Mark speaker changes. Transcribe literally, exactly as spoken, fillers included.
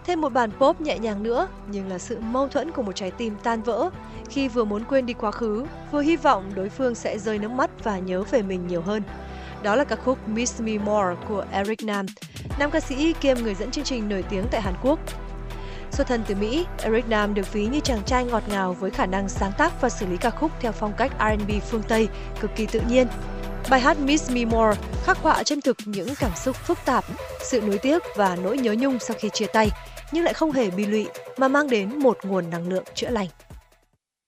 Speaker 1: Thêm một bản pop nhẹ nhàng nữa, nhưng là sự mâu thuẫn của một trái tim tan vỡ khi vừa muốn quên đi quá khứ, vừa hy vọng đối phương sẽ rơi nước mắt và nhớ về mình nhiều hơn. Đó là ca khúc Miss Me More của Eric Nam, nam ca sĩ kiêm người dẫn chương trình nổi tiếng tại Hàn Quốc. Xuất thân từ Mỹ, Eric Nam được ví như chàng trai ngọt ngào với khả năng sáng tác và xử lý ca khúc theo phong cách R and B phương Tây cực kỳ tự nhiên. Bài hát Miss Me More khắc họa chân thực những cảm xúc phức tạp, sự nuối tiếc và nỗi nhớ nhung sau khi chia tay, nhưng lại không hề bi lụy mà mang đến một nguồn năng lượng chữa lành.